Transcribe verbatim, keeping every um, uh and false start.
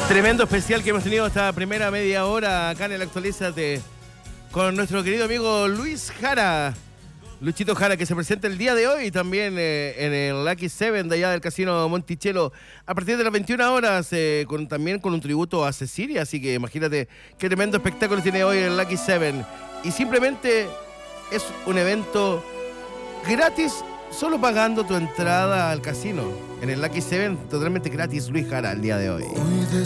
Tremendo especial que hemos tenido esta primera media hora acá en el Actualízate con nuestro querido amigo Luis Jara. Luchito Jara, que se presenta el día de hoy también eh, en el Lucky Seven de allá del Casino Monticello a partir de las veintiuna horas, eh, con, también con un tributo a Cecilia. Así que imagínate qué tremendo espectáculo tiene hoy el Lucky Seven. Y simplemente es un evento gratis, solo pagando tu entrada al casino. En el Lucky Seven, totalmente gratis, Luis Jara, el día de hoy.